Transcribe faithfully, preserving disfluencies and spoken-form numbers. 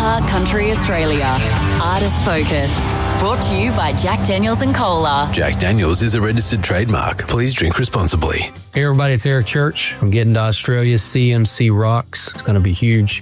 iHeart Country Australia. Artist Focus. Brought to you by Jack Daniels and Cola. Jack Daniels is a registered trademark. Please drink responsibly. Hey everybody, it's Eric Church. I'm getting to Australia. C M C Rocks. It's going to be huge.